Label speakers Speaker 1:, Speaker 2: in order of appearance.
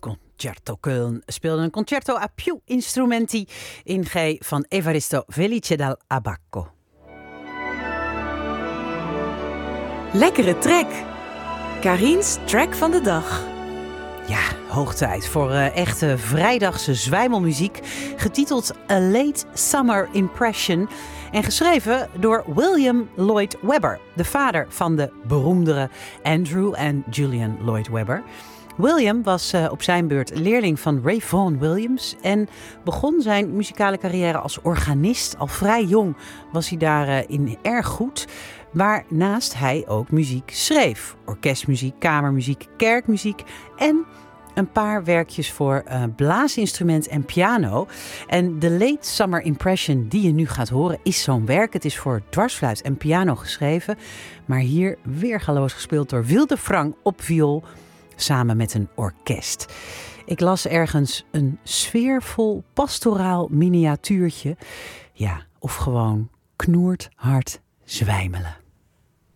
Speaker 1: Concerto Köln speelde een concerto a più instrumenti in G van Evaristo Felice dal Abbacco.
Speaker 2: Lekkere track. Karin's track van de dag.
Speaker 1: Ja, hoog tijd voor echte vrijdagse zwijmelmuziek, getiteld A Late Summer Impression en geschreven door William Lloyd Webber, de vader van de beroemdere Andrew en Julian Lloyd Webber. William was op zijn beurt leerling van Ray Vaughan Williams en begon zijn muzikale carrière als organist. Al vrij jong was hij daarin erg goed, waarnaast hij ook muziek schreef. Orkestmuziek, kamermuziek, kerkmuziek en een paar werkjes voor blaasinstrument en piano. En de Late Summer Impression die je nu gaat horen is zo'n werk. Het is voor dwarsfluit en piano geschreven, maar hier weergaloos gespeeld door Wilde Frank op viool samen met een orkest. Ik las ergens een sfeervol pastoraal miniatuurtje. Ja, of gewoon knoerd hard zwijmelen.